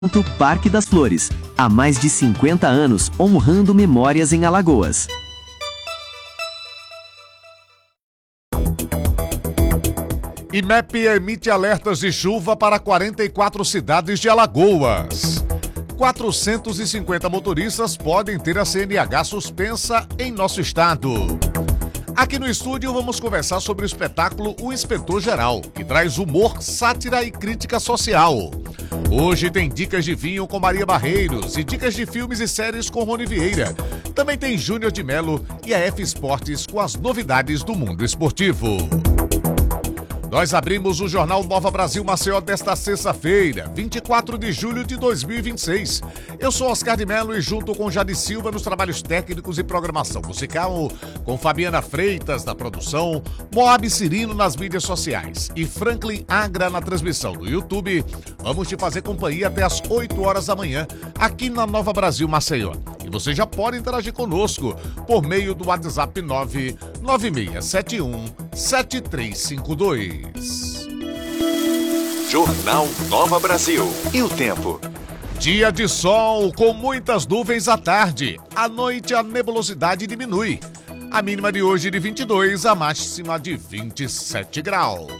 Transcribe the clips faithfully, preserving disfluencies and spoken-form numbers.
Parque das Flores, há mais de cinquenta anos honrando memórias em Alagoas. IMEP emite alertas de chuva para quarenta e quatro cidades de Alagoas. quatrocentos e cinquenta motoristas podem ter a C N H suspensa em nosso estado. Aqui no estúdio vamos conversar sobre o espetáculo O Inspetor Geral, que traz humor, sátira e crítica social. Hoje tem dicas de vinho com Maria Barreiros e dicas de filmes e séries com Rony Vieira. Também tem Júnior de Melo e a F Esportes com as novidades do mundo esportivo. Nós abrimos o Jornal Nova Brasil Maceió desta sexta-feira, vinte e quatro de julho de dois mil e vinte e seis. Eu sou Oscar de Melo e junto com Jade Silva nos trabalhos técnicos e programação musical, com Fabiana Freitas na produção, Moab Cirino nas mídias sociais e Franklin Agra na transmissão do YouTube, vamos te fazer companhia até as oito horas da manhã, aqui na Nova Brasil Maceió. E você já pode interagir conosco por meio do WhatsApp nove nove seis sete um sete três cinco dois. Jornal Nova Brasil. E o tempo? Dia de sol com muitas nuvens à tarde. À noite a nebulosidade diminui. A mínima de hoje de vinte e dois, a máxima de vinte e sete graus.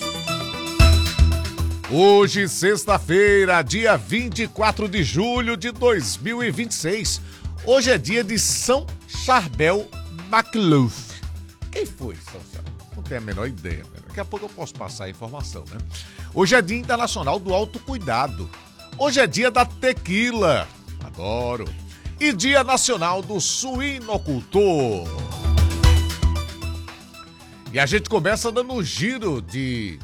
Hoje, sexta-feira, dia vinte e quatro de julho de dois mil e vinte e seis. Hoje é dia de São Charbel MacLuth. Quem foi São Charbel? Não tenho a menor ideia. Daqui a pouco eu posso passar a informação, né? Hoje é dia internacional do autocuidado. Hoje é dia da tequila. Adoro. E dia nacional do suinocultor. E a gente começa dando um giro de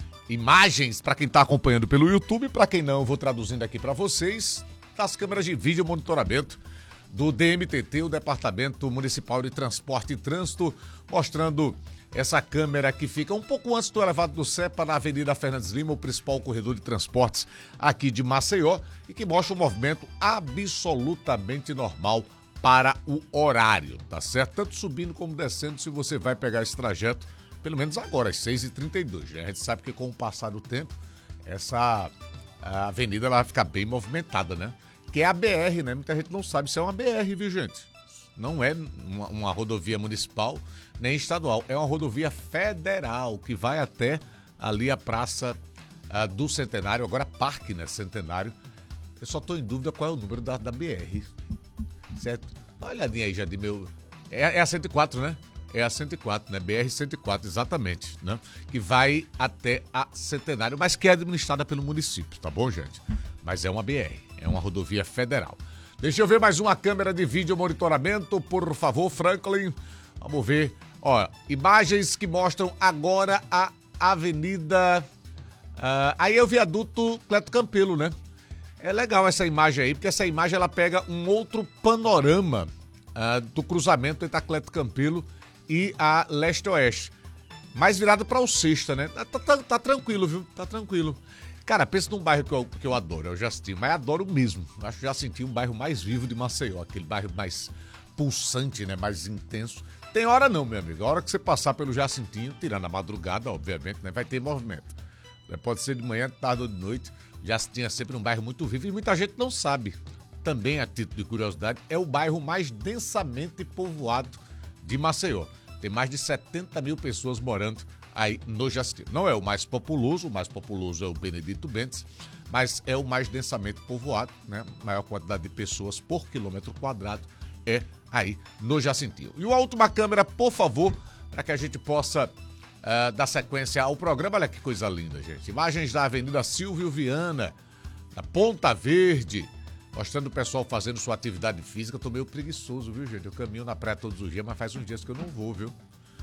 imagens para quem está acompanhando pelo YouTube. Para quem não, eu vou traduzindo aqui para vocês. Das câmeras de vídeo monitoramento do D M T T, o Departamento Municipal de Transporte e Trânsito, mostrando essa câmera que fica um pouco antes do elevado do Cepa, na Avenida Fernandes Lima, o principal corredor de transportes aqui de Maceió, e que mostra um movimento absolutamente normal para o horário, tá certo? Tanto subindo como descendo, se você vai pegar esse trajeto, pelo menos agora, às seis e trinta e dois. Né? A gente sabe que com o passar do tempo, essa a avenida ela vai ficar bem movimentada, né? Que é a B R, né? Muita gente não sabe se é uma B R, viu, gente? Não é uma, uma rodovia municipal nem estadual, é uma rodovia federal que vai até ali a Praça uh, do Centenário, agora Parque, né, Centenário. Eu só estou em dúvida qual é o número da, da B R, certo? Dá uma olhadinha aí, já de meu... É, é a cento e quatro, né? É a cento e quatro, né? B R cento e quatro, exatamente, né? Que vai até a Centenário, mas que é administrada pelo município, tá bom, gente? Mas é uma B R, é uma rodovia federal. Deixa eu ver mais uma câmera de vídeo monitoramento, por favor, Franklin. Vamos ver. Ó, imagens que mostram agora a avenida... Uh, aí é o viaduto Cleto Campelo, né? É legal essa imagem aí, porque essa imagem ela pega um outro panorama uh, do cruzamento entre a Cleto Campelo e a Leste-Oeste. Mais virado para o Sexta, né? Tá, tá, tá tranquilo, viu? Tá tranquilo. Cara, pensa num bairro que eu, que eu adoro, eu já senti, mas adoro mesmo. Acho que já senti um bairro mais vivo de Maceió, aquele bairro mais pulsante, né? Mais intenso. Tem hora não, meu amigo. A hora que você passar pelo Jacintinho, tirando a madrugada, obviamente, né? Vai ter movimento. Pode ser de manhã, de tarde ou de noite. Jacintinho é sempre um bairro muito vivo e muita gente não sabe. Também, a título de curiosidade, é o bairro mais densamente povoado de Maceió. Tem mais de setenta mil pessoas morando aí no Jacintinho. Não é o mais populoso, o mais populoso é o Benedito Bentes, mas é o mais densamente povoado, né? Maior quantidade de pessoas por quilômetro quadrado é aí no Jacintinho. E uma última câmera, por favor, para que a gente possa uh, dar sequência ao programa. Olha que coisa linda, gente. Imagens da Avenida Silvio Viana, da Ponta Verde, mostrando o pessoal fazendo sua atividade física. Eu tô meio preguiçoso, viu, gente? Eu caminho na praia todos os dias, mas faz uns dias que eu não vou, viu?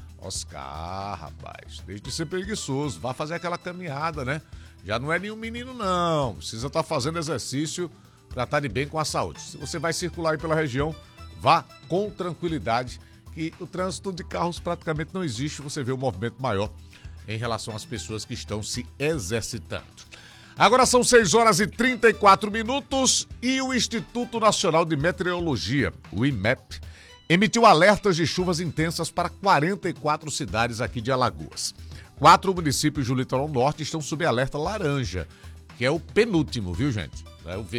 Oscar, rapaz, deixe de ser preguiçoso, vá fazer aquela caminhada, né? Já não é nenhum menino, não. Precisa estar fazendo exercício para estar de bem com a saúde. Se você vai circular aí pela região, vá com tranquilidade, que o trânsito de carros praticamente não existe. Você vê um movimento maior em relação às pessoas que estão se exercitando. Agora são seis horas e trinta e quatro minutos e o Instituto Nacional de Meteorologia, o IMEP, emitiu alertas de chuvas intensas para quarenta e quatro cidades aqui de Alagoas. Quatro municípios do litoral norte estão sob alerta laranja, que é o penúltimo, viu, gente? né? O